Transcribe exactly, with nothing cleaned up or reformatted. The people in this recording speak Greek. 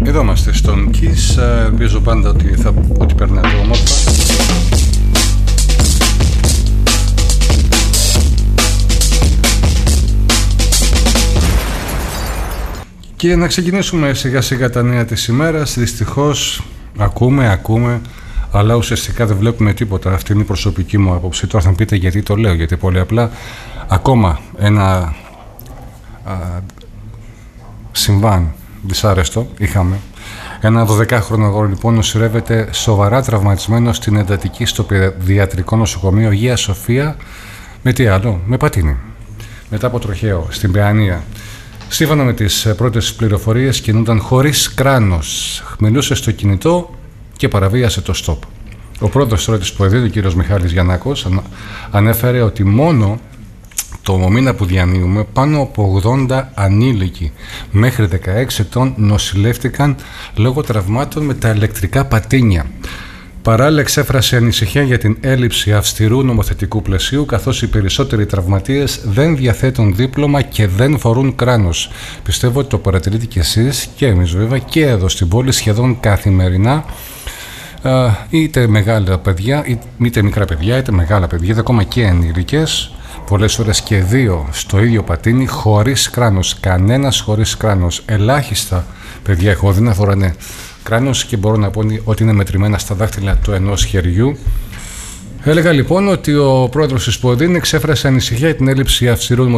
Εδώ είμαστε στον Kiss. Ελπίζω πάντα ότι, θα, ότι περνάτε όμορφα. Και να ξεκινήσουμε σιγά σιγά τα νέα της ημέρας. Δυστυχώς ακούμε, ακούμε, αλλά ουσιαστικά δεν βλέπουμε τίποτα. Αυτή είναι η προσωπική μου άποψη. Τώρα θα μου πείτε γιατί το λέω, γιατί πολύ απλά ακόμα ένα α, συμβάν δυσάρεστο είχαμε. Ένα δωδεκάχρονο αγόρι λοιπόν νοσηρεύεται σοβαρά τραυματισμένο στην εντατική στο παιδιατρικό νοσοκομείο Αγία Σοφία με τι άλλο, με πατίνι. Μετά από τροχαίο στην Παιανία. Σύμφωνα με τις πρώτες πληροφορίες κινούνταν χωρίς κράνος. Μιλούσε στο κινητό και παραβίασε το στόπ. Ο πρόεδρος τώρα της ΠΟΕΔΗ, ο κ. Μιχάλης Γιαννάκος, ανέφερε ότι μόνο το μήνα που διανύουμε πάνω από ογδόντα ανήλικοι μέχρι δεκαέξι ετών νοσηλεύτηκαν λόγω τραυμάτων με τα ηλεκτρικά πατίνια. Παράλληλα εξέφρασε ανησυχία για την έλλειψη αυστηρού νομοθετικού πλαισίου, καθώς οι περισσότεροι τραυματίες δεν διαθέτουν δίπλωμα και δεν φορούν κράνος. Πιστεύω ότι το παρατηρείτε κι εσείς και εμείς βέβαια και εδώ στην πόλη σχεδόν καθημερινά, είτε μεγάλα παιδιά, είτε μικρά παιδιά, είτε μεγάλα παιδιά, είτε ακόμα και ενήλικες, πολλές φορές και δύο στο ίδιο πατίνι, χωρίς κράνος. Κανένας χωρίς κράνος. Ελάχιστα παιδιά έχω δει να φοράνε κράνος και μπορώ να πω ότι είναι μετρημένα στα δάχτυλα του ενός χεριού. Έλεγα λοιπόν ότι ο πρόεδρος της ΠΟΕΔΗ εξέφρασε ανησυχία για την έλλειψη αυστηρού